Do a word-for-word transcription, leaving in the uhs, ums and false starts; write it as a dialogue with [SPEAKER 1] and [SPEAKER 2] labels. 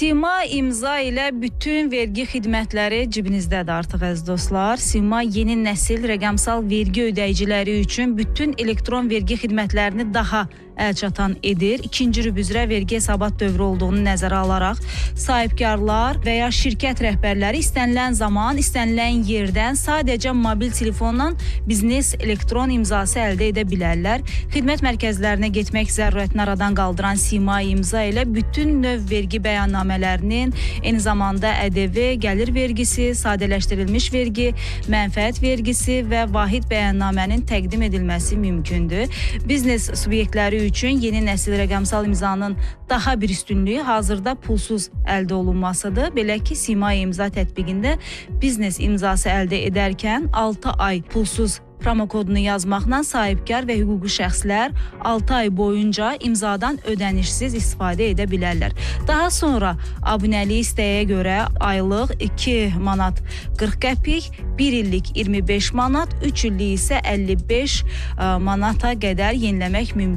[SPEAKER 1] Sima imza ilə bütün vergi xidmətləri cibinizdədir artıq əziz dostlar. Sima yeni nəsil rəqəmsal vergi ödəyiciləri üçün bütün elektron vergi xidmətlərini daha əlçatan edir. İkinci rüb üzrə vergi hesabat dövrü olduğunu nəzərə alaraq sahibkarlar və ya şirkət rəhbərləri istənilən zaman, istənilən yerdən sadəcə mobil telefonla biznes elektron imzası əldə edə bilərlər. Xidmət mərkəzlərinə getmək zərurətini aradan qaldıran Sima imza ilə bütün növ vergi bəyannamələrinin, eyni zamanda ƏDV, gəlir vergisi, sadələşdirilmiş vergi, mənfəət vergisi və vahid bəyannamənin təqdim edilməsi mümkündür. Biznes subyektləri üçün yeni nəsil rəqəmsal imzanın daha bir üstünlüyü hazırda pulsuz əldə olunmasıdır. Belə ki, Sima imza tətbiqində biznes imzası əldə edərkən altı ay pulsuz promokodunu yazmaqla sahibkar və hüquqi şəxslər altı ay boyunca imzadan ödənişsiz istifadə edə bilərlər. Daha sonra abunəlik istəyə görə aylıq iki manat qırx qəpik, bir illik iyirmi beş manat, üç illik isə əlli beş manata qədər yeniləmək mümkündür.